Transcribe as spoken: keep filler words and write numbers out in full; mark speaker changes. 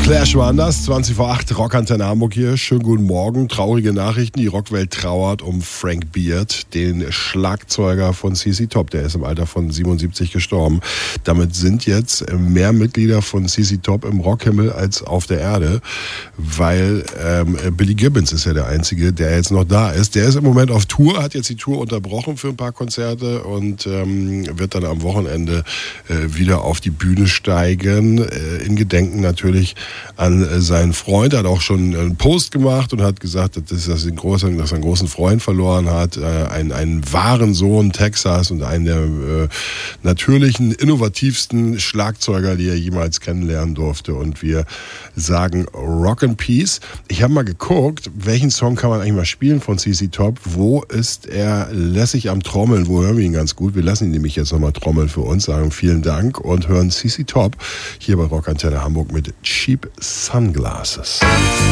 Speaker 1: Clash waren das, zwanzig vor acht, Rockantenne Hamburg hier. Schönen guten Morgen. Traurige Nachrichten. Die Rockwelt trauert um Frank Beard, den Schlagzeuger von C C Top. Der ist im Alter von siebenundsiebzig gestorben. Damit sind jetzt mehr Mitglieder von C C Top im Rockhimmel als auf der Erde, weil ähm, Billy Gibbons ist ja der Einzige, der jetzt noch da ist. Der ist im Moment auf Tour, hat jetzt die Tour unterbrochen für ein paar Konzerte und ähm, wird dann am Wochenende äh, wieder auf die Bühne steigen. Äh, in Gedenken natürlich an seinen Freund. Er hat auch schon einen Post gemacht und hat gesagt, dass er einen großen, dass er einen großen Freund verloren hat, einen, einen wahren Sohn Texas und einen der äh, natürlichen, innovativsten Schlagzeuger, die er jemals kennenlernen durfte. Und wir sagen Rock and Peace. Ich habe mal geguckt, welchen Song kann man eigentlich mal spielen von C C Top? Wo ist er lässig am Trommeln? Wo hören wir ihn ganz gut? Wir lassen ihn nämlich jetzt nochmal trommeln für uns, sagen vielen Dank und hören C C Top hier bei Rockantenne Hamburg mit Cheap Sunglasses.